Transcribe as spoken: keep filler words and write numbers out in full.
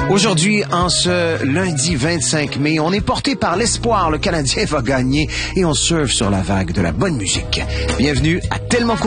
Aujourd'hui, en ce lundi vingt-cinq mai, on est porté par l'espoir. Le Canadien va gagner et on surfe sur la vague de la bonne musique. Bienvenue à Tellement Cool.